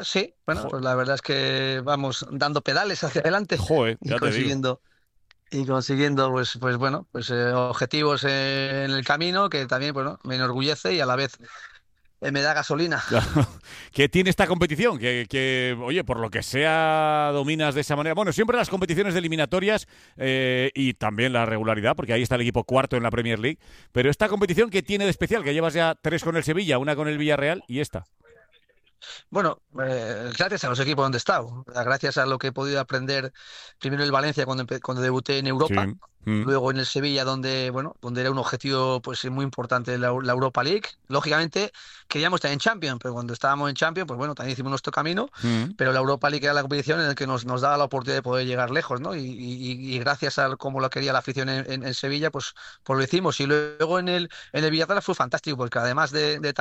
Sí, bueno, Jo- pues la verdad es que vamos dando pedales hacia adelante Joder, y ya te digo. consiguiendo pues bueno, pues objetivos en el camino que también, bueno, me enorgullece y a la vez me da gasolina. Claro. ¿Qué tiene esta competición? Oye, por lo que sea, dominas de esa manera. Bueno, siempre las competiciones de eliminatorias y también la regularidad, porque ahí está el equipo cuarto en la Premier League. Pero esta competición, ¿qué tiene de especial? Que llevas ya tres con el Sevilla, una con el Villarreal y esta. Bueno, gracias a los equipos donde he estado, gracias a lo que he podido aprender primero en el Valencia cuando debuté en Sí. Europa, Mm. luego en el Sevilla donde era un objetivo pues muy importante la Europa League. Lógicamente queríamos estar en Champions, pero cuando estábamos en Champions, pues bueno, también hicimos nuestro camino, Mm. pero la Europa League era la competición en la que nos daba la oportunidad de poder llegar lejos, ¿no? Y gracias a cómo lo quería la afición en Sevilla, pues lo hicimos. Y luego en el Villarreal fue fantástico, porque además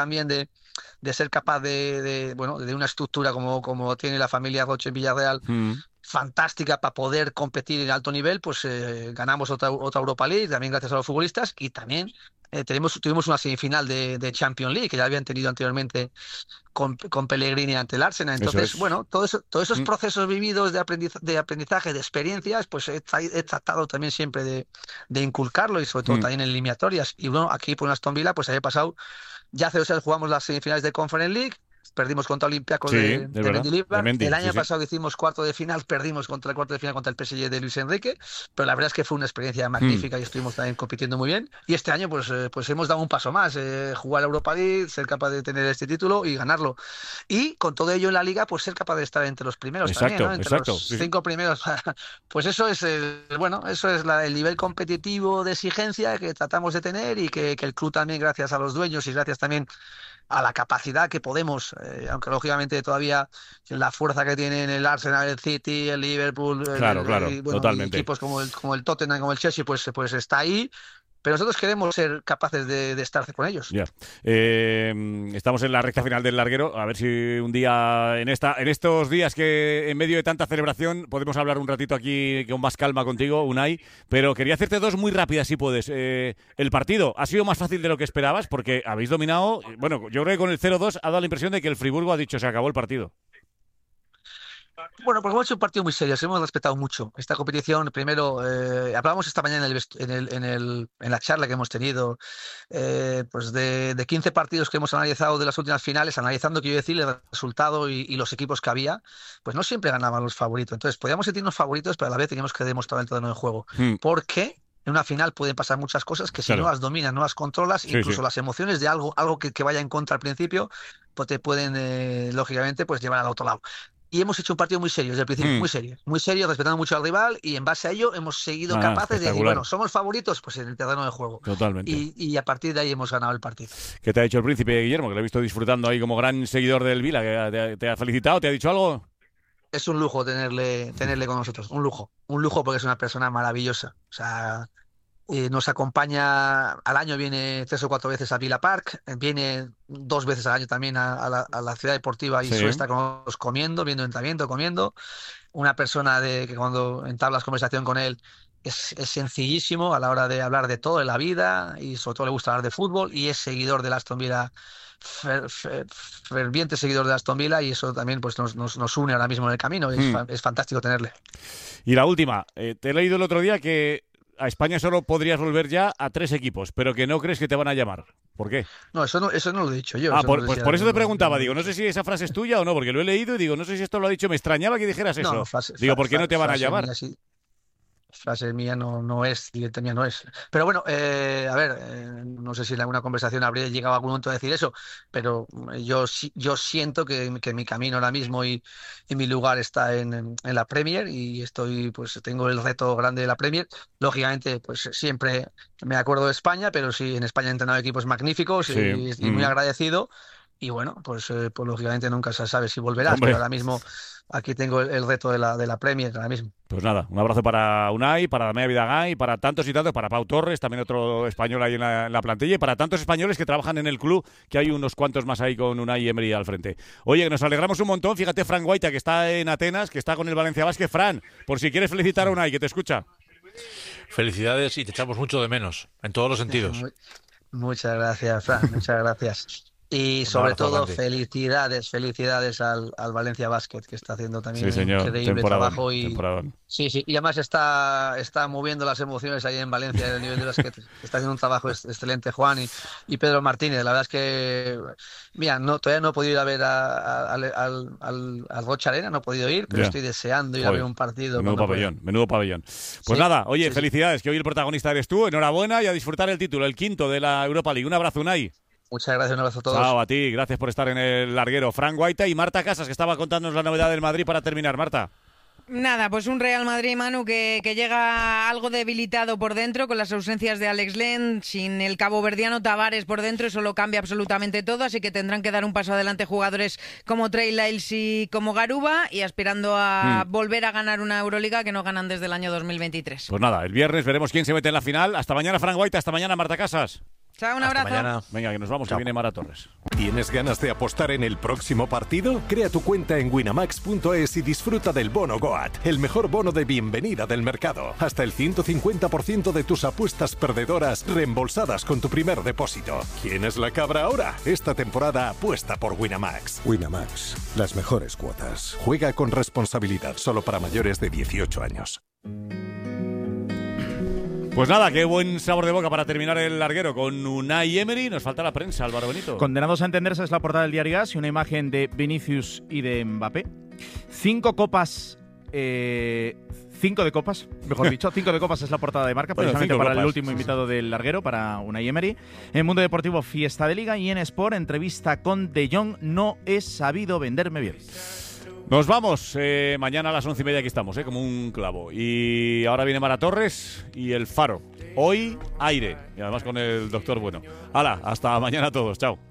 de ser capaz bueno, de una estructura como tiene la familia Roche en Villarreal, Mm. fantástica para poder competir en alto nivel, pues ganamos otra Europa League, también gracias a los futbolistas, y también tuvimos una semifinal de Champions League, que ya habían tenido anteriormente con Pellegrini ante el Arsenal. Eso Entonces, es. bueno, todos esos Mm. procesos vividos de aprendizaje, de experiencias, pues he tratado también siempre de inculcarlo y sobre todo Mm. también en eliminatorias. Y bueno, aquí por Aston Villa, pues había pasado ya hace 2 años jugamos las semifinales de Conference League, perdimos contra Olympiacos Sí, es de verdad. De Mendilibar. Mendy, El sí, año sí. pasado hicimos cuarto de final, perdimos contra el cuarto de final contra el PSG de Luis Enrique, pero la verdad es que fue una experiencia Mm. magnífica y estuvimos también compitiendo muy bien. Y este año pues hemos dado un paso más, jugar a Europa League, ser capaz de tener este título y ganarlo. Y con todo ello en la liga, pues ser capaz de estar entre los primeros también, ¿no? Exacto, Entre exacto. los Sí, sí. 5 primeros. Pues eso es bueno, eso es el nivel competitivo de exigencia que tratamos de tener y que el club también, gracias a los dueños y gracias también a la capacidad que podemos, aunque lógicamente todavía la fuerza que tienen el Arsenal, el City, el Liverpool, Claro, claro, y, bueno, y totalmente. equipos como el Tottenham, como el Chelsea, pues está ahí, pero nosotros queremos ser capaces de estar con ellos. Ya. Estamos en la recta final del larguero. A ver si un día, en estos días que en medio de tanta celebración, podemos hablar un ratito aquí con más calma contigo, Unai. Pero quería hacerte dos muy rápidas, si puedes. El partido ha sido más fácil de lo que esperabas porque habéis dominado. Bueno, yo creo que con el 0-2 ha dado la impresión de que el Friburgo ha dicho se acabó el partido. Bueno, porque hemos hecho un partido muy serio, hemos respetado mucho esta competición. Primero, hablábamos esta mañana en la charla que hemos tenido, pues de 15 partidos que hemos analizado de las últimas finales, analizando, quiero decir, el resultado y los equipos que había, pues no siempre ganaban los favoritos. Entonces, podíamos sentirnos favoritos, pero a la vez teníamos que demostrar el terreno de juego. Mm. Porque en una final pueden pasar muchas cosas que si no Claro, las dominas, no las controlas, sí, sí. incluso las emociones de algo que vaya en contra al principio, pues te pueden, lógicamente, pues llevar al otro lado. Y hemos hecho un partido muy serio desde el principio, Mm. muy serio, respetando mucho al rival y en base a ello hemos seguido Nada, capaces de decir, espectacular. bueno, somos favoritos, pues en el terreno de juego. Totalmente. Y a partir de ahí hemos ganado el partido. ¿Qué te ha dicho el príncipe Guillermo? Que lo he visto disfrutando ahí como gran seguidor del Vila. Que te ha felicitado, te ha dicho algo. Es un lujo tenerle con nosotros, un lujo porque es una persona maravillosa. O sea, nos acompaña al año, viene 3 o 4 veces a Villa Park, viene 2 veces al año también a la ciudad deportiva y suele Sí. estar con nosotros comiendo, viendo entrenamiento, comiendo. Una persona que cuando entablas conversación con él es sencillísimo a la hora de hablar de todo, de la vida y sobre todo le gusta hablar de fútbol y es seguidor del Aston Villa, ferviente seguidor de Aston Villa y eso también pues nos une ahora mismo en el camino y es, Mm. es fantástico tenerle. Y la última, te he leído el otro día que a España solo podrías volver ya a tres equipos, pero que no crees que te van a llamar. ¿Por qué? No, eso no lo he dicho yo, Ah, eso no sé pues si por eso te alguien preguntaba, lo ha digo, no dicho. sé si esa frase es tuya o no, porque lo he leído y digo, no sé si esto lo ha dicho, me extrañaba que dijeras No, no, eso. Digo, ¿por qué no te van a frase llamar? mía sí. Frase mía no es, directa mía no es. Pero bueno, a ver, no sé si en alguna conversación habría llegado algún momento a decir eso, pero yo siento que mi camino ahora mismo y mi lugar está en la Premier y pues tengo el reto grande de la Premier. Lógicamente, pues siempre me acuerdo de España, pero sí, en España he entrenado equipos magníficos Sí. y muy Mm. agradecido. Y bueno, pues lógicamente nunca se sabe si volverás, pero Hombre, ahora mismo aquí tengo el reto de la Premier ahora mismo. pues nada, un abrazo para Unai, para Damea Vidagay, para tantos y tantos, para Pau Torres, también otro español ahí en la plantilla, y para tantos españoles que trabajan en el club, que hay unos cuantos más ahí con Unai y Emery al frente. Oye, que nos alegramos un montón, fíjate Fran Guaita, que está en Atenas, que está con el Valencia Basket. Fran, por si quieres felicitar a Unai, que te escucha. Felicidades y te echamos mucho de menos, en todos los sentidos. Mu- Muchas gracias, Fran, muchas gracias. Y Un sobre abrazo todo, grande. felicidades al Valencia Basket, que está haciendo también Sí, un señor. increíble Temporadón, trabajo. temporadón. Sí, sí, y además está moviendo las emociones ahí en Valencia, en el nivel de básquet. Está haciendo un trabajo excelente Juan y Pedro Martínez. La verdad es que, mira, todavía no he podido ir a ver al Rocha Arena, no he podido ir, pero Ya. estoy deseando ir a ver Joder. un partido Menudo cuando pueda. pabellón, menudo pabellón. Pues Sí, nada, oye, sí, sí. felicidades, que hoy el protagonista eres tú. Enhorabuena y a disfrutar el título, el quinto de la Europa League. Un abrazo, Unai. Muchas gracias, un abrazo a todos. Chao, a ti, gracias por estar en el larguero. Fran Guaita y Marta Casas, que estaba contándonos la novedad del Madrid para terminar. Marta. Nada, pues un Real Madrid, Manu, que llega algo debilitado por dentro con las ausencias de Alex Len, sin el caboverdiano Tavares por dentro, eso lo cambia absolutamente todo, así que tendrán que dar un paso adelante jugadores como Trey Lyles y como Garuba, y aspirando a volver a ganar una Euroliga que no ganan desde el año 2023. Pues nada, el viernes veremos quién se mete en la final. Hasta mañana, Fran Guaita, hasta mañana, Marta Casas. Chao, un Hasta abrazo. mañana. Venga, que nos vamos, Chao. que viene Mara Torres. ¿Tienes ganas de apostar en el próximo partido? Crea tu cuenta en winamax.es y disfruta del bono GOAT, el mejor bono de bienvenida del mercado. Hasta el 150% de tus apuestas perdedoras reembolsadas con tu primer depósito. ¿Quién es la cabra ahora? Esta temporada apuesta por Winamax. Winamax, las mejores cuotas. Juega con responsabilidad, solo para mayores de 18 años. Pues nada, qué buen sabor de boca para terminar el larguero con Unai Emery. Nos falta la prensa, Álvaro Benito. Condenados a entenderse es la portada del Diario AS y una imagen de Vinicius y de Mbappé. 5 copas... 5 de copas, mejor dicho. 5 de copas es la portada de Marca, Bueno, precisamente 5 para el copas. último invitado del larguero, para Unai Emery. En Mundo Deportivo, fiesta de Liga, y en Sport, entrevista con De Jong. No he sabido venderme bien. Nos vamos. Mañana a las 11:30 aquí estamos, como un clavo. Y ahora viene Mara Torres y El Faro. Hoy, aire. Y además con el doctor Bueno. Hala, hasta mañana a todos. Chao.